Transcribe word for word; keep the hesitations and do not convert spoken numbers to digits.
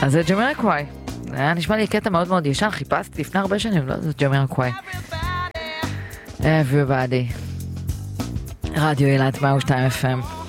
אז זה ג'מירקוואי. זה היה נשמע לי קטע מאוד מאוד ישן, חיפשתי לפני הרבה שנים, לא, זה ג'מירקוואי. Everybody. רדיו אילת מאה ושתיים אף אם.